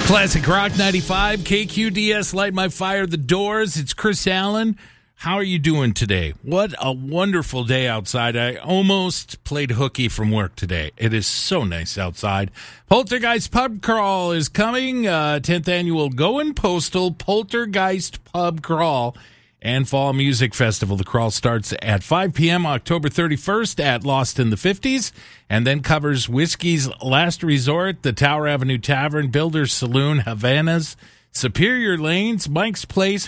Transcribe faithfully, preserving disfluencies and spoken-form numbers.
Classic Rock ninety-five, K Q D S, Light My Fire, The Doors. It's Chris Allen. How are you doing today? What a wonderful day outside. I almost played hooky from work today. It is so nice outside. Poltergeist Pub Crawl is coming. Uh, tenth annual Goin' Postal Poltergeist Pub Crawl and Fall Music Festival. The crawl starts at five p.m. October thirty-first at Lost in the fifties and then covers Whiskey's Last Resort, the Tower Avenue Tavern, Builder's Saloon, Havana's, Superior Lanes, Mike's Place,